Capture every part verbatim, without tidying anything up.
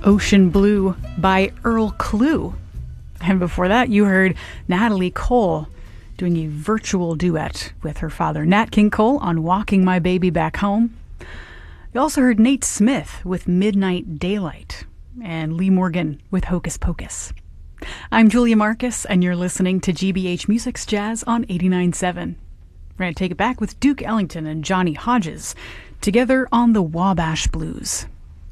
Ocean Blue by Earl Klugh. And before that, you heard Natalie Cole doing a virtual duet with her father, Nat King Cole, on Walking My Baby Back Home. You also heard Nate Smith with Midnight Daylight and Lee Morgan with Hocus Pocus. I'm Julia Marcus, and you're listening to G B H Music's Jazz on eighty-nine point seven. We're going to take it back with Duke Ellington and Johnny Hodges together on the Wabash Blues.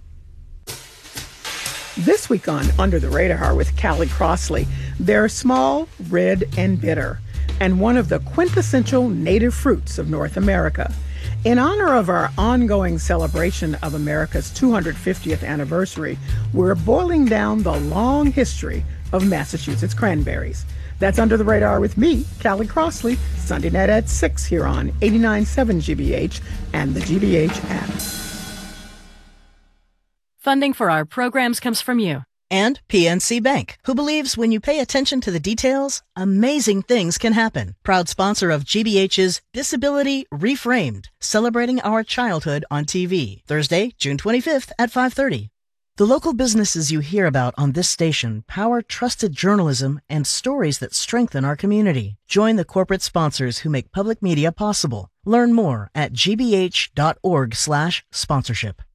This week on Under the Radar with Callie Crossley, they're small, red, and bitter, and one of the quintessential native fruits of North America. In honor of our ongoing celebration of America's two hundred fiftieth anniversary, we're boiling down the long history of Massachusetts cranberries. That's Under the Radar with me, Callie Crossley, Sunday night at six here on eighty-nine point seven G B H and the G B H app. Funding for our programs comes from you. And P N C Bank, who believes when you pay attention to the details, amazing things can happen. Proud sponsor of G B H's Disability Reframed, celebrating our childhood on T V. Thursday, June twenty-fifth at five thirty. The local businesses you hear about on this station power trusted journalism and stories that strengthen our community. Join the corporate sponsors who make public media possible. Learn more at gbh.org slash sponsorship.